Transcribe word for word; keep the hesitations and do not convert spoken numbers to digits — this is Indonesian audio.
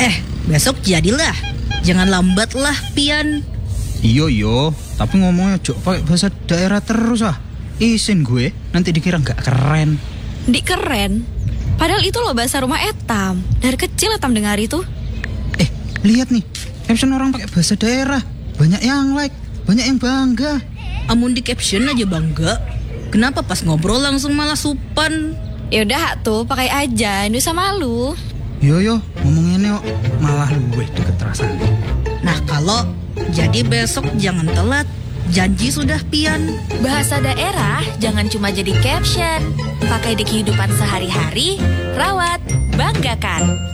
Eh, besok jadilah. Jangan lambat lah, Pian. Iyo iyo, tapi ngomongnya jok pakai bahasa daerah terus ah. Isin gue, nanti dikira nggak keren. Dik keren. Padahal itu loh bahasa rumah Etam. Dari kecil Etam dengar itu. Eh, lihat nih, caption orang pakai bahasa daerah. Banyak yang like, banyak yang bangga. Amun di caption aja bangga. Kenapa pas ngobrol langsung malah supan? Yaudah tuh, pakai aja, nggak usah malu. Yo yo, ngomongnya kok malah luweh deket rasanya. Nah kalau jadi besok jangan telat. Janji sudah, Pian. Bahasa daerah jangan cuma jadi caption. Pakai di kehidupan sehari-hari, rawat, banggakan.